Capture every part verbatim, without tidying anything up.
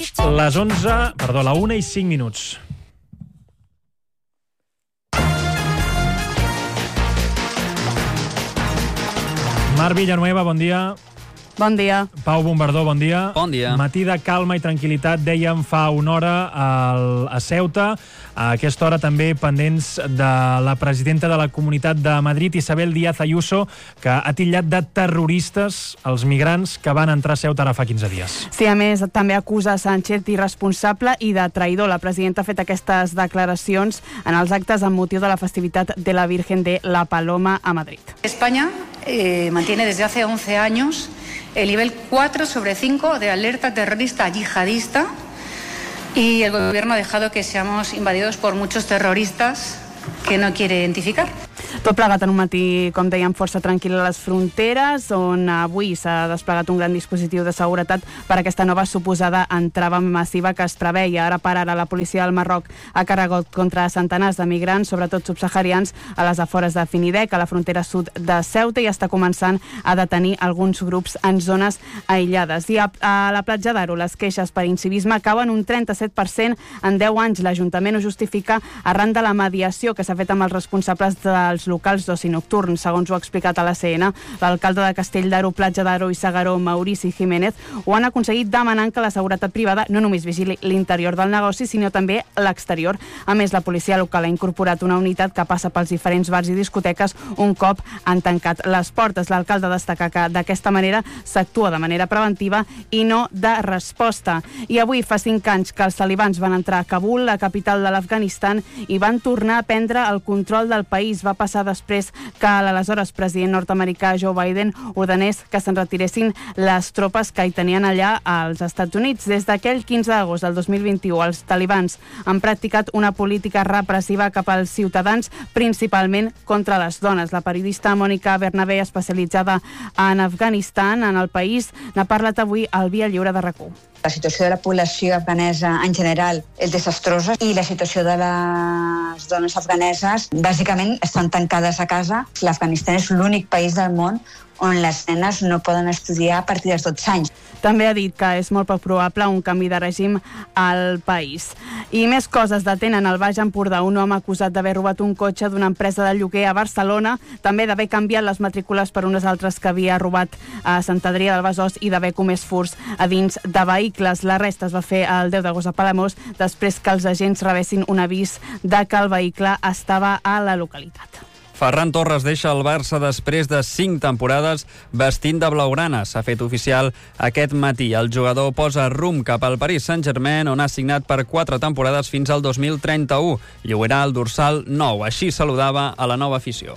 Les onze, perdó, la una i cinc minuts. Mar Villanueva, bon dia. Bon dia. Pau Bombardó, bon dia. Bon dia. Matí de calma i tranquil·litat, dèiem fa una hora al, a Ceuta. A aquesta hora també pendents de la presidenta de la Comunitat de Madrid, Isabel Díaz Ayuso, que ha titllat de terroristes els migrants que van entrar a Ceuta ara fa quinze dies. Sí, a més, també acusa Sánchez d'irresponsable i de traïdor. La presidenta ha fet aquestes declaracions en els actes amb motiu de la festivitat de la Virgen de la Paloma a Madrid. España eh, mantiene desde hace once años el nivel cuatro sobre cinco de alerta terrorista yihadista y el gobierno ha dejado que seamos invadidos por muchos terroristas que no quiere identificar. Tot plegat en un matí, com dèiem, força tranquil a les fronteres, on avui s'ha desplegat un gran dispositiu de seguretat per aquesta nova suposada entrada massiva que es preveia. Ara per ara la policia del Marroc ha carregat contra centenars de migrants, sobretot subsaharians, a les afores de Finidec, a la frontera sud de Ceuta, i està començant a detenir alguns grups en zones aïllades. I a, a la platja d'Aro les queixes per incivisme cauen un trenta-set per cent en deu anys. L'Ajuntament ho justifica arran de la mediació que s'ha fet amb els responsables dels locals d'oci nocturn. Segons ho ha explicat a la C N, l'alcalde de Castell d'Aro, Platja d'Aro i S'Agaró, Maurici Jiménez, ho han aconseguit demanant que la seguretat privada no només vigili l'interior del negoci, sinó també l'exterior. A més, la policia local ha incorporat una unitat que passa pels diferents bars i discoteques un cop han tancat les portes. L'alcalde destaca que d'aquesta manera s'actua de manera preventiva i no de resposta. I avui fa cinc anys que els talibans van entrar a Kabul, la capital de l'Afganistan, i van tornar a prendre el control del país. Va passar després que l'aleshores president nord-americà Joe Biden ordenés que se'n retiressin les tropes que hi tenien allà als Estats Units. Des d'aquell quinze d'agost del dos mil vint-i-u, els talibans han practicat una política repressiva cap als ciutadans, principalment contra les dones. La periodista Mònica Bernabé, especialitzada en Afganistan, en el país, n'ha parlat avui al Via Lliure de RAC u. La situació de la població afganesa en general és desastrosa i la situació de les dones afganeses bàsicament estan tancades a casa. L'Afganistan és l'únic país del món on les nenes no poden estudiar a partir dels dotze anys. També ha dit que és molt poc probable un canvi de règim al país. I més coses. Detenen al Baix Empordà un home acusat d'haver robat un cotxe d'una empresa de lloguer a Barcelona, també d'haver canviat les matrícules per unes altres que havia robat a Sant Adrià del Besòs i d'haver comès furts a dins de vehicles. La resta es va fer el deu d'agost a Palamós, després que els agents rebessin un avís de que el vehicle estava a la localitat. Ferran Torres deixa el Barça després de cinc temporades vestint de blaugrana. S'ha fet oficial aquest matí. El jugador posa rumb cap al Paris Saint-Germain, on ha signat per quatre temporades fins al dos mil trenta-u. Llogarà el dorsal nou. Així saludava a la nova afició.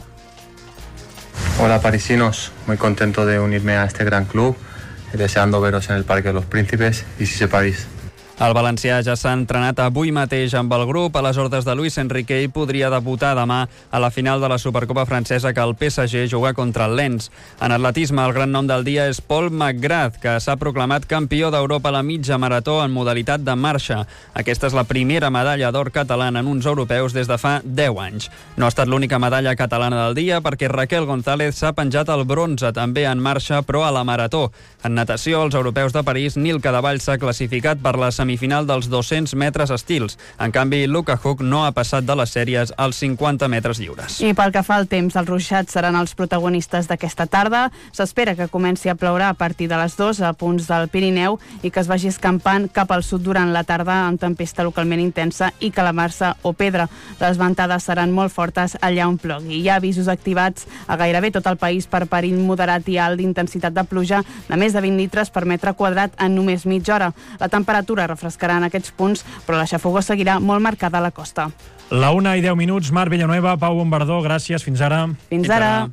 Hola parisinos, muy contento de unirme a este gran club, deseando veros en el Parque de los Príncipes y si se París. El valencià ja s'ha entrenat avui mateix amb el grup a les ordres de Luis Enrique i podria debutar demà a la final de la Supercopa francesa que el P S G juga contra el Lens. En atletisme, el gran nom del dia és Paul McGrath, que s'ha proclamat campió d'Europa a la mitja marató en modalitat de marxa. Aquesta és la primera medalla d'or catalana en uns europeus des de fa deu anys. No ha estat l'única medalla catalana del dia, perquè Raquel González s'ha penjat el bronze també en marxa, però a la marató. En natació, els europeus de París, Nilka Davall s'ha classificat per la semifinal dels dos-cents metres estils. En canvi, Luca Huck no ha passat de les sèries als cinquanta metres lliures. I pel que fa al temps, els ruixats seran els protagonistes d'aquesta tarda. S'espera que comenci a ploure a partir de les dues a punts del Pirineu i que es vagi escampant cap al sud durant la tarda amb tempesta localment intensa i calamarsa o pedra. Les ventades seran molt fortes allà on plogui. Hi ha avisos activats a gairebé tot el país per perill moderat i alt d'intensitat de pluja de més de vint litres per metre quadrat en només mitja hora. La temperatura refrescarà en aquests punts, però la xafogor seguirà molt marcada a la costa. La una i deu minuts, Mar Villanueva, Pau Bombardó, gràcies, fins ara. Fins ara.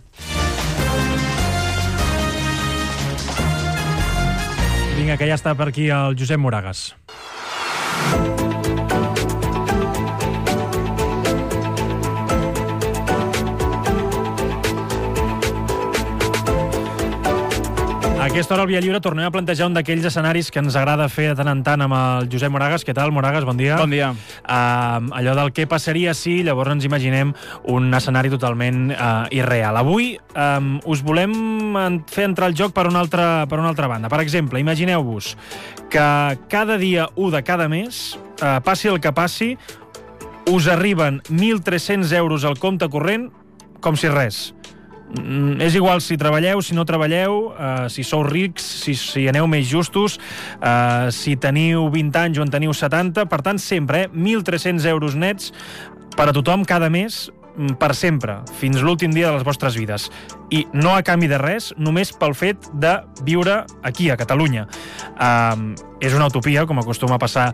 Vinga, que ja està per aquí el Josep Moragas. A aquesta hora al Via Lliure tornem a plantejar un d'aquells escenaris que ens agrada fer de tant en tant amb el Josep Moragas. Què tal, Moragas? Bon dia. Bon dia. Uh, allò del què passaria si, llavors ens imaginem un escenari totalment uh, irreal. Avui um, us volem fer entrar el joc per una altra, per una altra banda. Per exemple, imagineu-vos que cada dia u de cada mes, uh, passi el que passi, us arriben mil tres-cents euros al compte corrent com si res. Mm, és igual si treballeu, si no treballeu, uh, si sou rics, si, si aneu més justos, uh, si teniu vint anys o en teniu setanta. Per tant, sempre, eh? mil tres-cents euros nets per a tothom cada mes, per sempre, fins l'últim dia de les vostres vides. I no a canvi de res, només pel fet de viure aquí, a Catalunya. Um, és una utopia, com acostuma a passar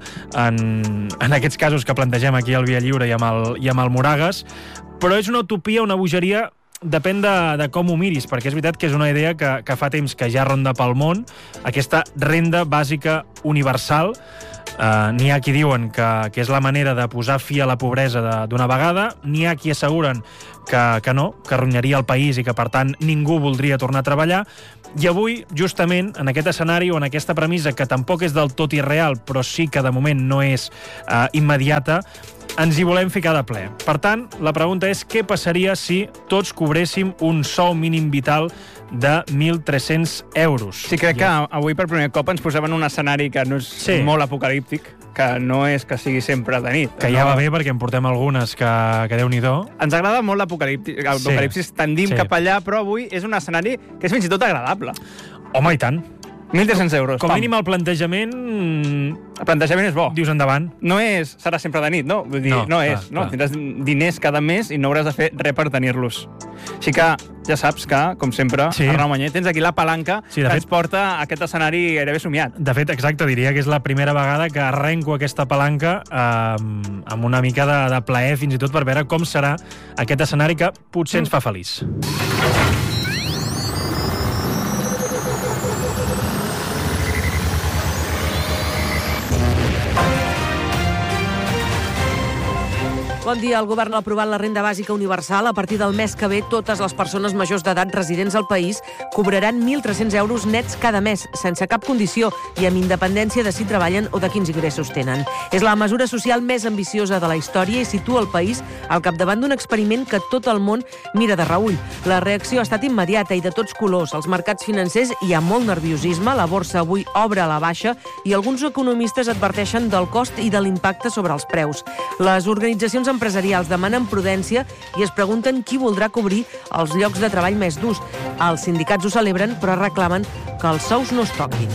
en, en aquests casos que plantegem aquí al Via Lliure i amb el, i amb el Moragas, però és una utopia, una bogeria. Depèn de, de com ho miris, perquè és veritat que és una idea que, que fa temps que ja ronda pel món, aquesta renda bàsica universal. Uh, n'hi ha qui diuen que, que és la manera de posar fi a la pobresa d'una vegada, n'hi ha qui asseguren que, que no, que arruïnaria el país i que, per tant, ningú voldria tornar a treballar. I avui, justament, en aquest escenari o en aquesta premissa, que tampoc és del tot irreal, però sí que de moment no és uh, immediata, ens hi volem ficar de ple. Per tant, la pregunta és què passaria si tots cobréssim un sou mínim vital de mil tres-cents euros. Sí, crec que avui per primer cop ens posem en un escenari que no és sí. molt apocalíptic, que no és que sigui sempre de nit. Que no? ja va bé perquè en portem algunes que, que Déu-n'hi-do. Ens agrada molt l'apocalipsis, sí. tendim sí. cap allà, però avui és un escenari que és fins i tot agradable. Home, i tant. mil tres-cents euros. Com a mínim el plantejament... El plantejament és bo. Dius endavant. No és, serà sempre de nit, no? Vull dir, no, no és, clar, no? Clar. Tindràs diners cada mes i no hauràs de fer res per tenir-los. Així que ja saps que, com sempre, sí. Arnau Manyer, tens aquí la palanca sí, que fet, ens porta a aquest escenari gairebé somiat. De fet, exacte, diria que és la primera vegada que arrenco aquesta palanca eh, amb una mica de, de plaer, fins i tot per veure com serà aquest escenari que potser ens fa feliç. Bon dia. El govern ha aprovat la renda bàsica universal. A partir del mes que ve, totes les persones majors d'edat residents al país cobraran mil tres-cents euros nets cada mes, sense cap condició i amb independència de si treballen o de quins ingressos tenen. És la mesura social més ambiciosa de la història i situa el país al capdavant d'un experiment que tot el món mira de reüll. La reacció ha estat immediata i de tots colors. Als mercats financers hi ha molt nerviosisme, la borsa avui obre a la baixa i alguns economistes adverteixen del cost i de l'impacte sobre els preus. Les organitzacions empresarials demanen prudència i es pregunten qui voldrà cobrir els llocs de treball més durs. Els sindicats ho celebren, però reclamen que els sous no es toquin.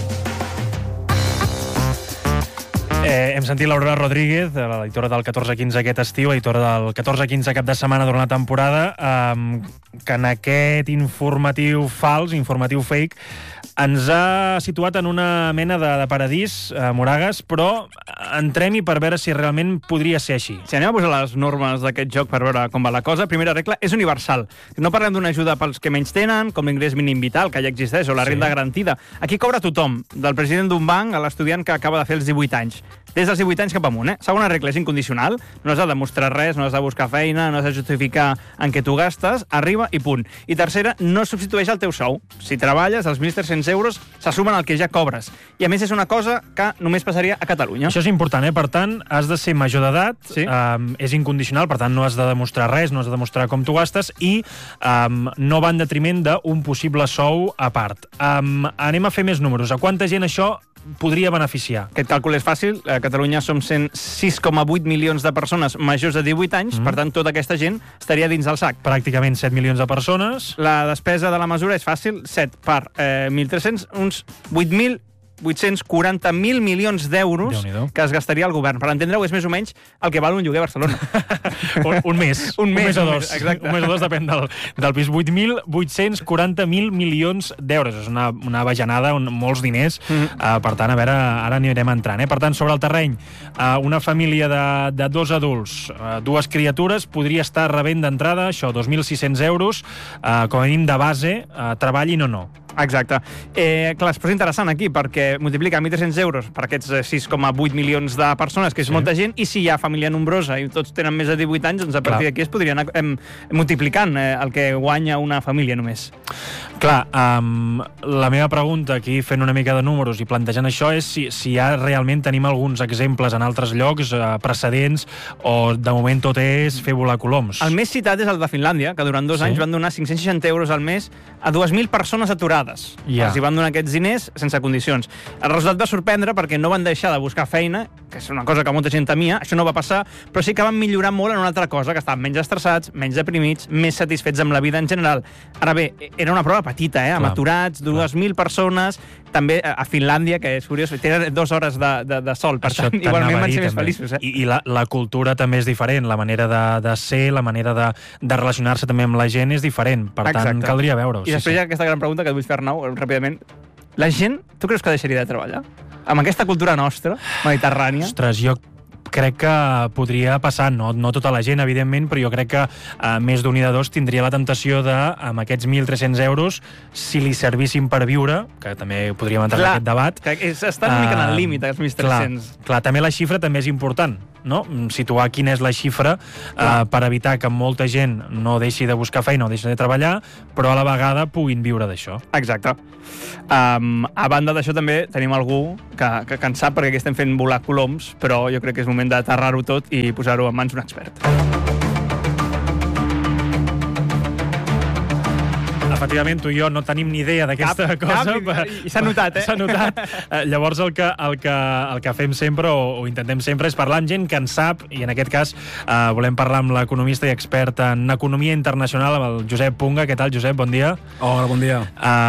Eh, hem sentit l'Aurora Rodríguez, l'editora del catorze quinze aquest estiu, editora del catorze quinze cap de setmana durant la temporada, eh, que en aquest informatiu fals, informatiu fake, ens ha situat en una mena de, de paradís, eh, Moragas, però entrem-hi per veure si realment podria ser així. Si anem a posar les normes d'aquest joc per veure com va la cosa, primera regla, és universal. No parlem d'una ajuda pels que menys tenen, com l'ingrés mínim vital, que ja existeix, o la renda sí. garantida. Aquí cobra tothom, del president d'un banc a l'estudiant que acaba de fer els divuit anys. Des dels divuit anys cap amunt, eh? Segona regla, és incondicional, no has de demostrar res, no has de buscar feina, no has de justificar en què tu gastes, arriba i punt. I tercera, no substitueix el teu sou. Si treballes, els mil tres-cents euros se sumen al que ja cobres. I a més és una cosa que només passaria a Catalunya. Això és important, eh? Per tant, has de ser major d'edat, sí. um, és incondicional, per tant no has de demostrar res, no has de demostrar com tu gastes i um, no va en detriment d'un possible sou a part. Um, anem a fer més números. A quanta gent això podria beneficiar? Aquest càlcul és fàcil. A Catalunya som cent sis coma vuit milions de persones majors de divuit anys, mm. per tant, tota aquesta gent estaria dins del sac. Pràcticament set milions de persones. La despesa de la mesura és fàcil, set per eh, mil tres-cents, uns vuit mil vuit-cents quaranta mil milions d'euros que es gastaria el govern. Per entendre-ho, és més o menys el que val un lloguer a Barcelona. un, un mes. Un, un mes, mes o dos. Exacte. Un mes o dos, depèn del, del pis. vuit mil vuit-cents quaranta mil milions d'euros. És una, una bajanada, un, molts diners. Mm. Uh, per tant, a veure, ara anirem entrant. Eh? Per tant, sobre el terreny, uh, una família de, de dos adults, uh, dues criatures, podria estar rebent d'entrada, això, dos mil sis-cents euros, uh, com a mínim de base, uh, treballin o no. Exacte. Eh, clar, és però interessant aquí, perquè multiplica mil tres-cents euros per aquests sis coma vuit milions de persones, que és sí. molta gent, i si hi ha família nombrosa i tots tenen més de divuit anys, doncs a partir d'aquí es podria anar eh, multiplicant eh, el que guanya una família només. Clar, um, la meva pregunta aquí, fent una mica de números i plantejant això, és si, si ja realment tenim alguns exemples en altres llocs uh, precedents o de moment tot és fer volar coloms. El més citat és el de Finlàndia, que durant dos sí? anys van donar cinc-cents seixanta euros al mes a dues mil persones aturades. Ja. Els hi van donar aquests diners sense condicions. El resultat va sorprendre perquè no van deixar de buscar feina, que és una cosa que molta gent temia, això no va passar, però sí que van millorar molt en una altra cosa, que estaven menys estressats, menys deprimits, més satisfets amb la vida en general. Ara bé, era una prova petita, eh? Amb clar, aturats, dues mil persones, també a Finlàndia, que és curiós, tenen dues hores de, de, de sol, per això tant, igualment van ser més feliços. Eh? I, i la, la cultura també és diferent, la manera de, de ser, la manera de, de relacionar-se també amb la gent és diferent, per exacte. Tant, caldria veure-ho. I sí, després sí. hi ha aquesta gran pregunta que et vull fer, Arnau, ràpidament. La gent, tu creus que deixaria de treballar? Amb aquesta cultura nostra, mediterrània? Ostres, jo crec que podria passar, no, no tota la gent, evidentment, però jo crec que uh, més d'un i de dos tindria la temptació de, amb aquests mil tres-cents euros, si li servissin per viure, que també podríem entrar clar, en aquest debat... Que està una mica en el límit, els mil tres-cents. Clar, clar, també la xifra també és important, no? Situar quina és la xifra uh, per evitar que molta gent no deixi de buscar feina o deixi de treballar, però a la vegada puguin viure d'això. Exacte. Um, a banda d'això també tenim algú que, que, que en sap, perquè aquí estem fent volar coloms, però jo crec que és moment d'aterrar-ho tot i posar-ho en mans d'un expert. Efectivament, tu i jo no tenim ni idea d'aquesta cap, cosa. Cap, I s'ha notat, eh? S'ha notat. Eh, llavors, el que, el, que, el que fem sempre, o, o intentem sempre, és parlar amb gent que en sap, i en aquest cas eh, volem parlar amb l'economista i expert en economia internacional, amb el Josep Punga. Què tal, Josep? Bon dia. Hola, bon dia.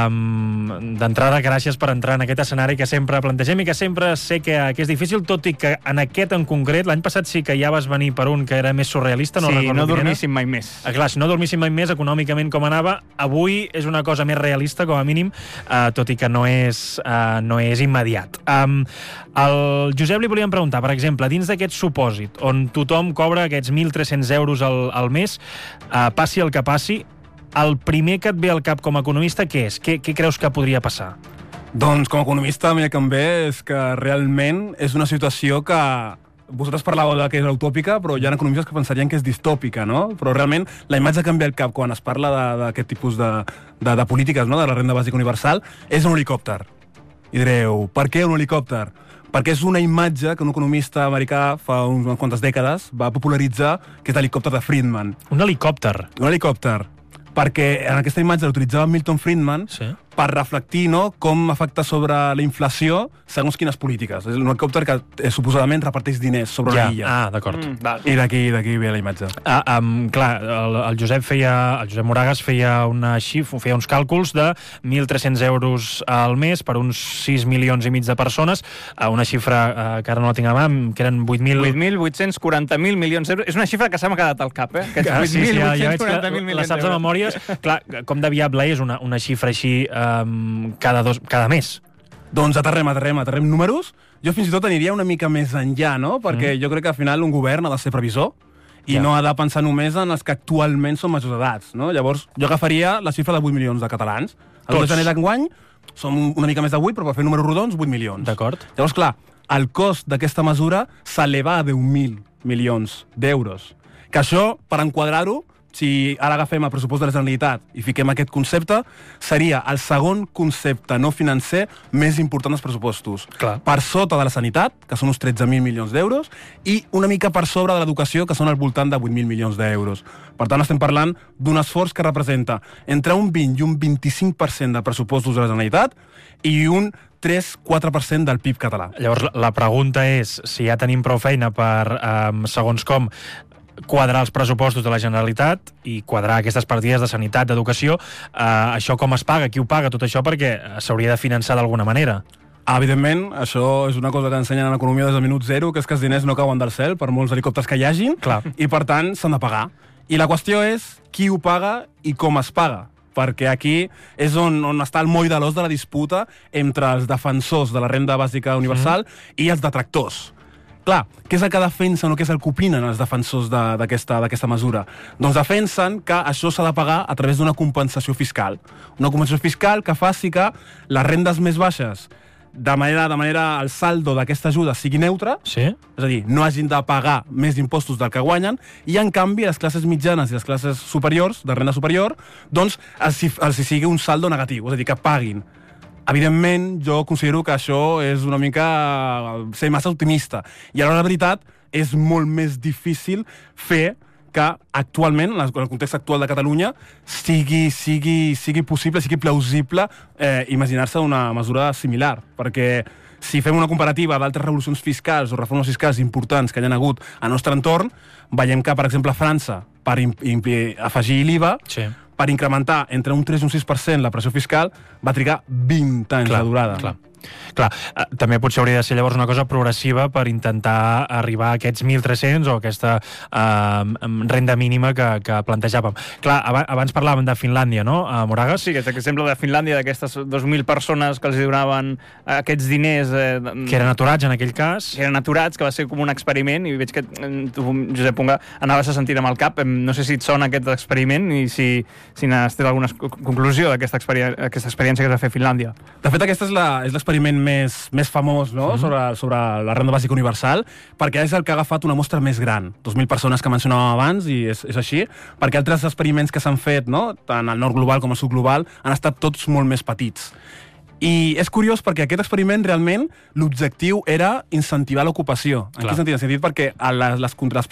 Um, D'entrada, gràcies per entrar en aquest escenari que sempre plantegem i que sempre sé que, que és difícil, tot i que en aquest en concret, l'any passat sí que ja vas venir per un que era més surrealista. No sí, no dormíssim mai més. Ah, clar, si no dormíssim mai més, econòmicament com anava, avui és una cosa més realista, com a mínim, eh, tot i que no és, eh, no és immediat. Um, el Josep li volíem preguntar, per exemple, dins d'aquest supòsit, on tothom cobra aquests mil tres-cents euros al, al mes, eh, passi el que passi, el primer que et ve al cap com a economista, què és? Què, què creus que podria passar? Doncs, com a economista, a mi el que em ve és que realment és una situació que... Vosaltres parlàveu que és utòpica, però hi ha economistes que pensarien que és distòpica, no? Però realment la imatge que em ve al cap quan es parla d'aquest tipus de, de, de polítiques, no? De la renda bàsica universal, és un helicòpter. I direu, per què un helicòpter? Perquè és una imatge que un economista americà fa unes quantes dècades va popularitzar, que és l'helicòpter de Friedman. Un helicòpter? Un helicòpter. Perquè en aquesta imatge l'utilitzava Milton Friedman sí. per reflectir, no, com afecta sobre la inflació segons quines polítiques. És un helicòpter que eh, suposadament reparteix diners sobre ja. una illa. Ah, d'acord. Mm, I d'aquí d'aquí ve la imatge. Ah, um, clar, el, el Josep feia, el Josep Moragas feia una xifra, feia uns càlculs de mil tres-cents euros al mes per uns sis milions i mig de persones, una xifra uh, que ara no la tinc a mà, que eren vuit mil... vuit mil vuit-cents quaranta mil milions d'euros. És una xifra que s'ha quedat al cap, eh? Ah, sí, sí, ja, ja veig que la saps de memòria. Clar, com de viable és una, una xifra així um, cada, dos, cada mes? Doncs aterrem, aterrem, aterrem números. Jo fins i tot aniria una mica més enllà, no? Perquè mm. jo crec que al final un govern ha de ser previsor i ja. no ha de pensar només en els que actualment són majors d'edats, no? Llavors, jo agafaria la xifra de vuit milions de catalans. El dos de gener d'enguany som una mica més de vuit, però per fer números rodons, vuit milions. D'acord. Llavors, clar, el cost d'aquesta mesura s'eleva a deu mil milions d'euros. Que això, per enquadrar-ho, si ara agafem el pressupost de la Generalitat i fiquem aquest concepte, seria el segon concepte no financer més important dels pressupostos. Clar. Per sota de la sanitat, que són uns tretze mil milions d'euros, i una mica per sobre de l'educació, que són al voltant de vuit mil milions d'euros. Per tant, estem parlant d'un esforç que representa entre un vint i un vint-i-cinc per cent de pressupostos de la Generalitat i un tres a quatre per cent del P I B català. Llavors, la pregunta és si ja tenim prou feina per, um, segons com, quadrar els pressupostos de la Generalitat i quadrar aquestes partides de sanitat, d'educació, eh, això com es paga, qui ho paga, tot això, perquè s'hauria de finançar d'alguna manera. Evidentment, això és una cosa que ensenyen en economia des del minut zero, que és que els diners no cauen del cel, per molts helicòpters que hi hagin, clar. I per tant s'han de pagar. I la qüestió és qui ho paga i com es paga, perquè aquí és on, on està el moll de l'os de la disputa entre els defensors de la renda bàsica universal mm. i els detractors. Clar, què és el que defensen o què és el que opinen els defensors d'aquesta mesura? Doncs defensen que això s'ha de pagar a través d'una compensació fiscal. Una compensació fiscal que faci que les rendes més baixes, de manera, de manera el saldo d'aquesta ajuda sigui neutre, sí? És a dir, no hagin de pagar més impostos del que guanyen, i en canvi les classes mitjanes i les classes superiors, de renda superior, doncs els, els sigui un saldo negatiu, és a dir, que paguin. Evidentment, jo considero que això és una mica ser massa optimista. I alhora, la veritat, és molt més difícil fer que actualment, en el context actual de Catalunya, sigui, sigui, sigui possible, sigui plausible eh, imaginar-se una mesura similar. Perquè si fem una comparativa d'altres revolucions fiscals o reformes fiscals importants que hi ha hagut al nostre entorn, veiem que, per exemple, a França, per afegir l'I V A, sí. per incrementar entre un tres i un sis per cent la pressió fiscal, va trigar vint anys clar, de durada. Clar. Clar, eh, també potser hauria de ser llavors una cosa progressiva per intentar arribar a aquests mil tres-cents o aquesta eh, renda mínima que, que plantejàvem. Clar, ab abans parlàvem de Finlàndia, no, a Moragas? Sí, aquest exemple de Finlàndia, d'aquestes dos mil persones que els donaven aquests diners... Eh, que eren aturats en aquell cas. Que eren aturats, que va ser com un experiment, i veig que tu, Josep Punga, anaves a sentir amb el cap. No sé si et sona aquest experiment i si, si n'has tret alguna conclusió d'aquesta experi aquesta experiència que es va fer a Finlàndia. De fet, aquesta és l'experiment més, més famós, no? Mm-hmm. sobre, sobre la renda bàsica universal, perquè és el que ha agafat una mostra més gran. dos mil persones que mencionàvem abans, i és, és així, perquè altres experiments que s'han fet, no? tant al nord global com al sud global, han estat tots molt més petits. I és curiós perquè aquest experiment realment l'objectiu era incentivar l'ocupació. En quin sentit? En sentit perquè a les, les, les